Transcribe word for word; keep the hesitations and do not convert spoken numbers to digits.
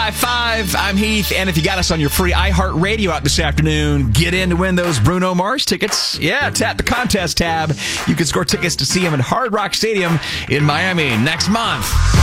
five five, I'm Heath, and if you got us on your free iHeartRadio app this afternoon, get in to win those Bruno Mars tickets. Yeah, tap the contest tab. You can score tickets to see him at Hard Rock Stadium in Miami next month.